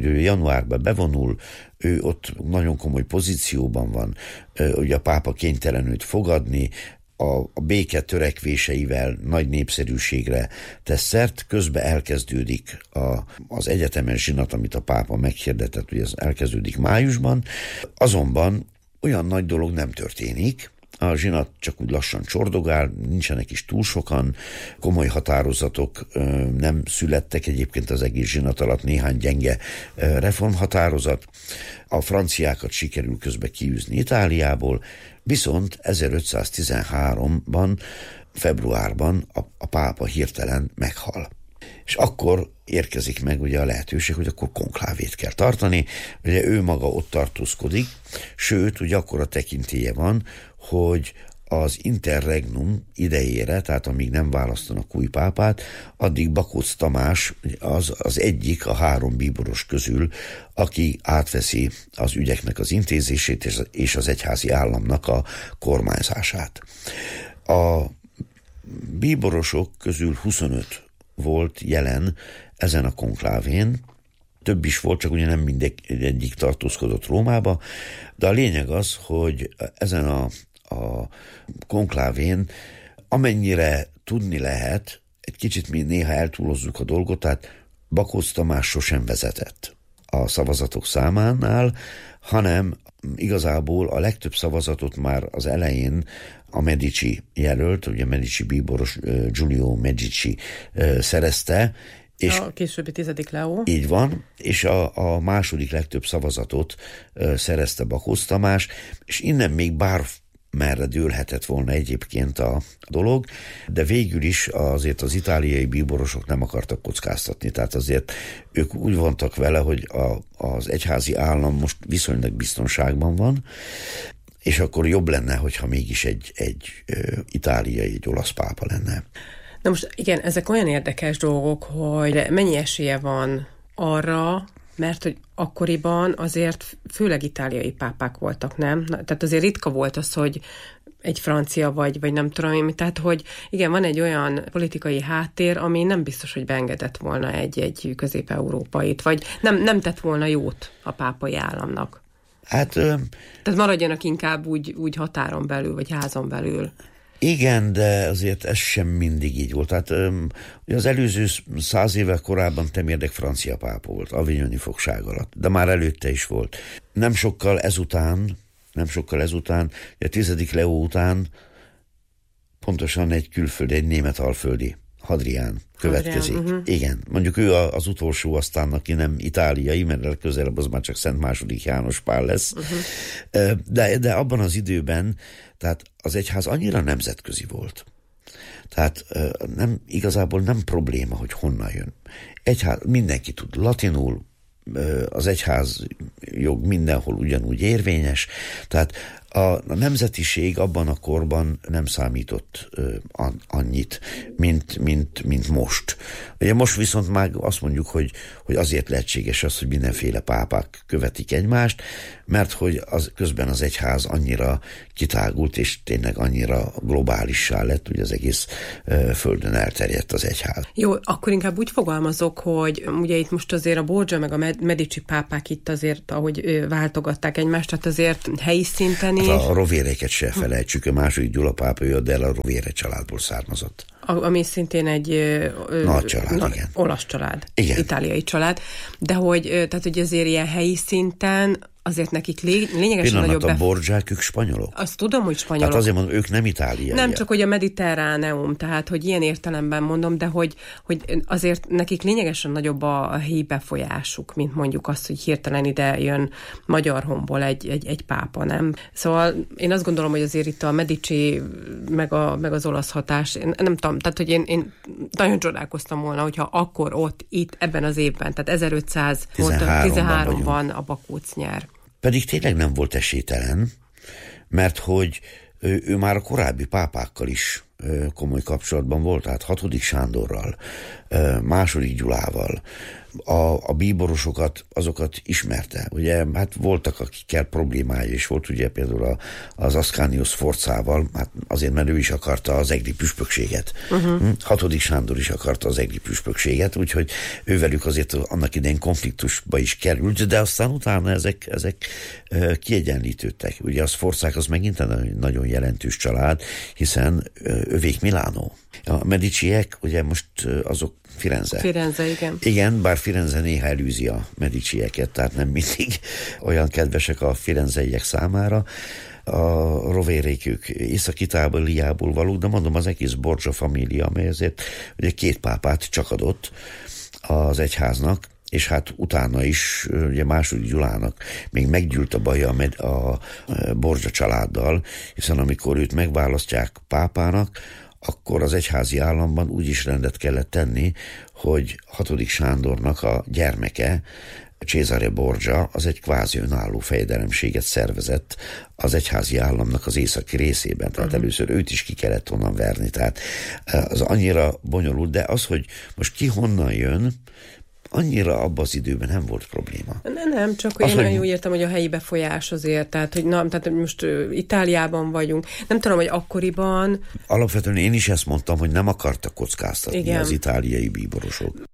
hogy ő januárban bevonul, ő ott nagyon komoly pozícióban van, ugye a pápa kénytelen őt fogadni, a béke törekvéseivel nagy népszerűségre tesz szert, közben elkezdődik az egyetemes zsinat, amit a pápa meghirdetett, hogy ez elkezdődik májusban, azonban olyan nagy dolog nem történik, a zsinat csak úgy lassan csordogál, nincsenek is túl sokan, komoly határozatok nem születtek, egyébként az egész zsinat alatt néhány gyenge reformhatározat, a franciákat sikerül közben kiűzni Itáliából, viszont 1513-ban, februárban a pápa hirtelen meghal. És akkor érkezik meg ugye a lehetőség, hogy akkor konklávét kell tartani, ugye ő maga ott tartózkodik, sőt, ugye akkor a tekintélye van, hogy az interregnum idejére, tehát amíg nem választanak új pápát, addig Bakócz Tamás az egyik a 3 bíboros közül, aki átveszi az ügyeknek az intézését és az egyházi államnak a kormányzását. A bíborosok közül 25 volt jelen ezen a konklávén, több is volt, csak ugye nem mindegyik tartózkodott Rómába, de a lényeg az, hogy ezen a konklávén amennyire tudni lehet, egy kicsit mi néha eltúlozzuk a dolgot, tehát Bakócz Tamás sosem vezetett a szavazatok számánál, hanem igazából a legtöbb szavazatot már az elején a Medici jelölt, ugye Medici bíboros Giulio Medici szerezte, és a későbbi 10. Leó. Így van, és a második legtöbb szavazatot szerezte Bakócz Tamás, és innen még bármerre dőlhetett volna egyébként a dolog, de végül is azért az itáliai bíborosok nem akartak kockáztatni, tehát azért ők úgy vontak vele, hogy az egyházi állam most viszonylag biztonságban van, és akkor jobb lenne, hogyha mégis egy itáliai, egy olasz pápa lenne. Na most igen, ezek olyan érdekes dolgok, hogy mennyi esélye van arra, mert hogy akkoriban azért főleg itáliai pápák voltak, nem? Tehát azért ritka volt az, hogy egy francia vagy nem tudom én, tehát hogy igen, van egy olyan politikai háttér, ami nem biztos, hogy beengedett volna egy közép-európait, vagy nem tett volna jót a pápai államnak. Tehát maradjanak inkább úgy határon belül, vagy házon belül. Igen, de azért ez sem mindig így volt. Tehát az előző 100 évvel korábban Temérdek francia pápa volt, avignoni fogság alatt, de már előtte is volt. Nem sokkal ezután, a 10. Leó után pontosan egy külföldi, egy német alföldi, Hadrián következik. Igen, mondjuk ő az utolsó aztán, aki nem itáliai, mert legközelebb az már csak Szent II. János Pál lesz. De abban az időben, tehát az egyház annyira nemzetközi volt. Tehát igazából nem probléma, hogy honnan jön. Egyház, mindenki tud latinul, az egyház jog mindenhol ugyanúgy érvényes, tehát a nemzetiség abban a korban nem számított annyit, mint most. Ugye most viszont már azt mondjuk, hogy azért lehetséges az, hogy mindenféle pápák követik egymást, mert hogy közben az egyház annyira kitágult, és tényleg annyira globálissá lett, hogy az egész földön elterjedt az egyház. Jó, akkor inkább úgy fogalmazok, hogy ugye itt most azért a Borgia meg a Medici pápák itt azért, ahogy váltogatták egymást, tehát azért helyi szinten is. Hát a Rovéreket se felejtsük, a második Gyula pápa jött, de a Rovére családból származott. Ami szintén egy nagy család, igen. Olasz család, igen. Itáliai család, de tehát, hogy azért ilyen helyi szinten azért nekik lényegesen nagyobb... a Borgiák, ők spanyolok. Azt tudom, hogy spanyolok. Hát azért mondom, ők nem itáliaiak. Nem csak, hogy a mediterráneum, tehát, hogy ilyen értelemben mondom, de hogy azért nekik lényegesen nagyobb a helyi befolyásuk, mint mondjuk azt, hogy hirtelen ide jön magyar honból egy pápa, nem? Szóval én azt gondolom, hogy azért itt a Medici meg az olasz hatás, én nem tudom, tehát, hogy én nagyon csodálkoztam volna, hogyha akkor itt ebben az évben, tehát 1513-ban a Bakócz nyer. Pedig tényleg nem volt esélytelen, mert hogy ő már a korábbi pápákkal is komoly kapcsolatban volt, tehát 6. Sándorral, 2. Gyulával, a bíborosokat, azokat ismerte. Ugye, hát voltak, akikkel problémája is volt, ugye például az Ascanius Sforzával, hát azért, mert ő is akarta az egri püspökséget. 6. Sándor is akarta az egri püspökséget, úgyhogy ővelük azért annak idején konfliktusba is került, de aztán utána ezek kiegyenlítődtek. Ugye a Sforzák az megint egy nagyon jelentős család, hiszen övék Milánó. A Mediciek, ugye most azok Firenze. Firenze, igen. Igen, bár Firenze néha elűzi a Medicieket, tehát nem mindig olyan kedvesek a firenzeiek számára. A rovérék ők Észak-Itáliából valók, de mondom, az egész Borgia família, amely azért ugye 2 pápát csak adott az egyháznak, és hát utána is, ugye második Gyulának még meggyűlt a baja a Borgia családdal, hiszen amikor őt megválasztják pápának, akkor az egyházi államban úgy is rendet kellett tenni, hogy 6. Sándornak a gyermeke, Cesare Borgia, az egy kvázi önálló fejedelemséget szervezett az egyházi államnak az északi részében, tehát először őt is ki kellett onnan verni, tehát az annyira bonyolult, de az, hogy most ki honnan jön, annyira abban az időben nem volt probléma. Nem, csak én nagyon úgy értem, hogy a helyi befolyás azért, tehát hogy most Itáliában vagyunk. Nem tudom, hogy akkoriban... Alapvetően én is ezt mondtam, hogy nem akartak kockáztatni az itáliai bíborosok.